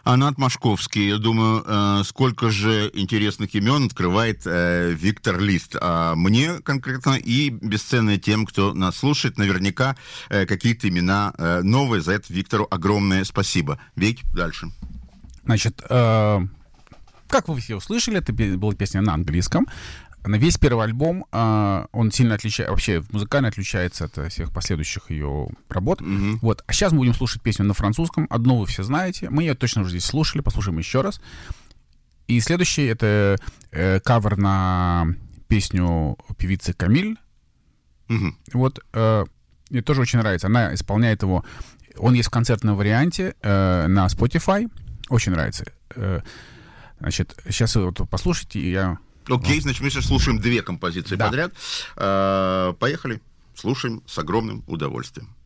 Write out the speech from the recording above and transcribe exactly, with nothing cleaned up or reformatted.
Анат Машковский. Я думаю, э, сколько же интересных имен открывает э, Виктор Лист. А мне конкретно и бесценные тем, кто нас слушает, наверняка э, какие-то имена э, новые. За это Виктору огромное спасибо. Вик, дальше. Значит, э, как вы все услышали, это была песня на английском. На весь первый альбом э, он сильно отличается, вообще музыкально отличается от всех последующих ее работ. Mm-hmm. Вот. А сейчас мы будем слушать песню на французском. Одну вы все знаете. Мы ее точно уже здесь слушали, послушаем еще раз. И следующий — это э, кавер на песню певицы Камиль. Mm-hmm. Вот. Э, мне тоже очень нравится. Она исполняет его. Он есть в концертном варианте э, на Spotify. Очень нравится. Э, значит, сейчас вы вот послушайте, и я... Окей, okay, значит, мы сейчас слушаем две композиции да. подряд. Поехали, слушаем с огромным удовольствием.